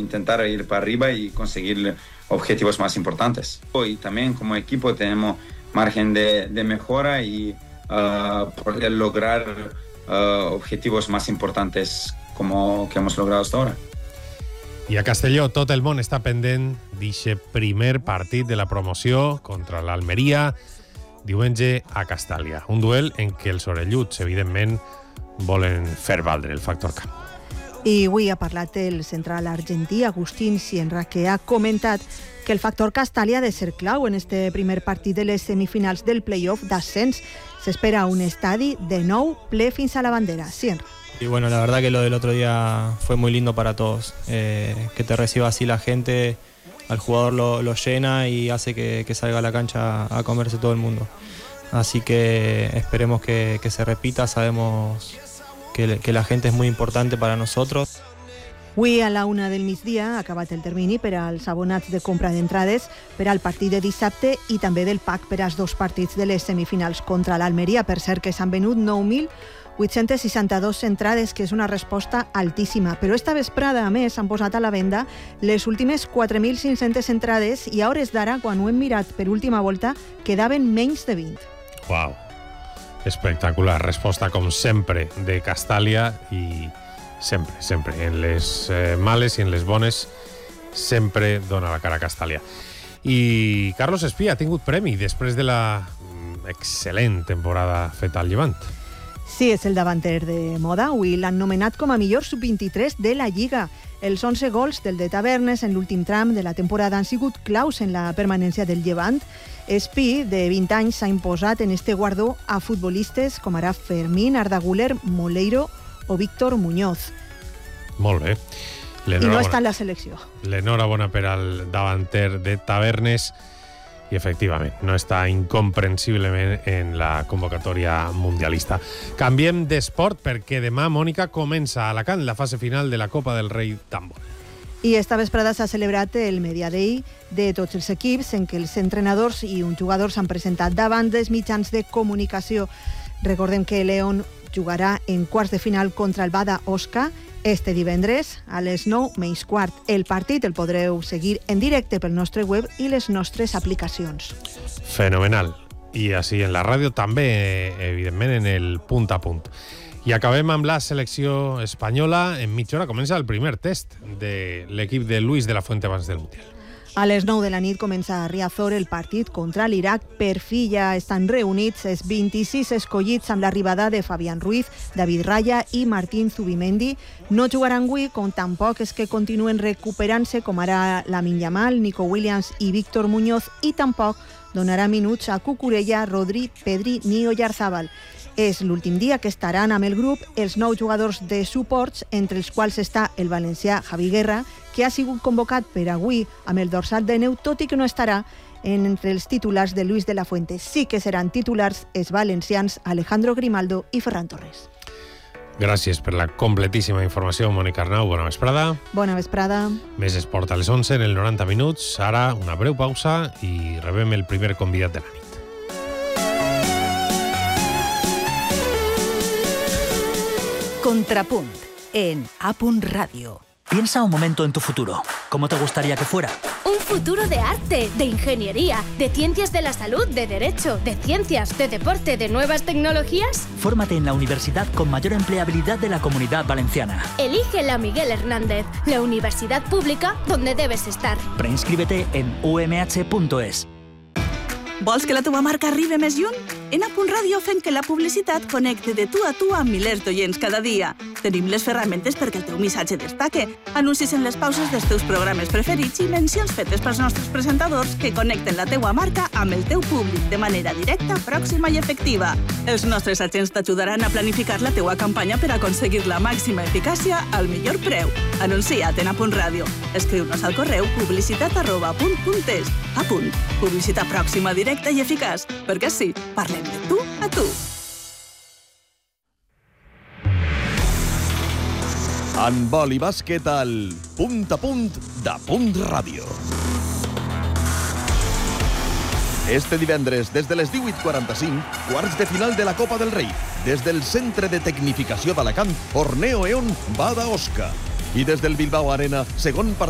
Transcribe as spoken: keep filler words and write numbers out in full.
intentar ir para arriba y conseguir objetivos más importantes. Y también como equipo tenemos margen de, de mejora y uh, poder lograr uh, objetivos más importantes como que hemos logrado hasta ahora. I a Castelló tot el món està pendent d'eixe primer partit de la promoció contra l'Almeria diumenge a Castàlia. Un duel en què els orelluts, evidentment, volen fer valdre el factor camp. I avui ha parlat el central argentí Agustín Sienra, que ha comentat que el factor Castàlia ha de ser clau en este primer partit de les semifinals del play-off d'ascens. S'espera un estadi de nou ple fins a la bandera. Sienra. Y bueno, la verdad que lo del otro día fue muy lindo para todos. Eh, que te reciba así la gente, al jugador lo, lo llena y hace que, que salga a la cancha a comerse todo el mundo. Así que esperemos que, que se repita. Sabemos que, que la gente es muy importante para nosotros. Avui a la una del migdia ha acabat el termini per als abonats de compra d'entrades per al partit de dissabte i també del pack per als dos partits de les semifinals contra l'Almeria. Per cert que s'han venut nou mil vuit-centes seixanta-dos entrades, que és una resposta altíssima. Però esta vesprada, a més, s'han posat a la venda les últimes quatre mil cinc-centes entrades i a hores d'ara, quan ho hem mirat per última volta, quedaven menys de vint. Uau, espectacular. Resposta, com sempre, de Castàlia i sempre, sempre. En les eh, males i en les bones sempre dona la cara a Castàlia. I Carlos Espía ha tingut premi després de la excel·lent temporada feta al Llevant. Sí, és el davanter de moda. Avui l'han nomenat com a millor sub vint-i-tres de la Lliga. Els onze gols del de Tavernes en l'últim tram de la temporada han sigut claus en la permanència del Llevant. Espí, de vint anys, s'ha imposat en este guardó a futbolistes com ara Fermín, Arda Güler, Moleiro o Víctor Muñoz. Molt bé. I no està en la selecció. L'enhorabona per al davanter de Tavernes. I, efectivament, no està incomprensiblement en la convocatòria mundialista. Canviem d'esport perquè demà, Mònica, comença a Alacant la fase final de la Copa del Rei d'handbol. I esta vesprada s'ha celebrat el Media Day de tots els equips, en què els entrenadors i uns jugadors s'han presentat davant dels mitjans de comunicació. Recordem que León jugarà en quarts de final contra el Bada Osca este divendres a les nou menys quart. El partit el podreu seguir en directe pel nostre web i les nostres aplicacions. Fenomenal. I així en la ràdio també, evidentment, en el punt a punt. I acabem amb la selecció espanyola. En mitja hora comença el primer test de l'equip de Luis de la Fuente abans del Mundial. A les nou de la nit comença a Riazor el partit contra l'Iraq. Per fi ja estan reunits els vint-i-sis escollits amb l'arribada de Fabián Ruiz, David Raya i Martín Zubimendi. No jugaran avui, com tampoc és que continuen recuperant-se, com ara Lamine Yamal, Nico Williams i Víctor Muñoz, i tampoc donarà minuts a Cucurella, Rodri, Pedri ni Oyarzábal. És l'últim dia que estaran amb el grup els nou jugadors de suports, entre els quals està el valencià Javi Guerra, que ha sigut convocat per avui amb el dorsal de neu, tot i que no estarà entre els titulars de Luis de la Fuente. Sí que seran titulars els valencians Alejandro Grimaldo i Ferran Torres. Gràcies per la completíssima informació, Mònica Arnau. Bona vesprada. Bona vesprada. Més esport a les onze en el noranta minuts. Ara una breu pausa i rebem el primer convidat de la nit. Contrapunt en A. Radio. Piensa un momento en tu futuro. ¿Cómo te gustaría que fuera? Un futuro de arte, de ingeniería, de ciencias de la salud, de derecho, de ciencias, de deporte, de nuevas tecnologías. Fórmate en la universidad con mayor empleabilidad de la Comunidad Valenciana. Elige la Miguel Hernández, la universidad pública donde debes estar. Preinscríbete en u eme hache punto es. Vols que la teva marca arribi més lluny? En A. Radio fem que la publicitat connecte de tu a tu amb milers d'oients cada dia. Tenim les ferramentes perquè el teu missatge destaque, anuncis en les pauses dels teus programes preferits i mencions fetes pels nostres presentadors que connecten la teua marca amb el teu públic de manera directa, pròxima i efectiva. Els nostres agents t'ajudaran a planificar la teua campanya per aconseguir la màxima eficàcia al millor preu. Anuncia't en A. Radio. Escriu-nos al correu publicitat arroba apunt punt es. A punt. Publicitat pròxima, directa i eficaç. Perquè sí, parlem de tu a tu. Handbol i bàsquet al punt a punt de Punt Ràdio. Este divendres, des de les divuit quaranta-cinc, quarts de final de la Copa del Rei. Des del Centre de Tecnificació d'Alacant, Orneo Eon Bada Osca. I des del Bilbao Arena, segon partit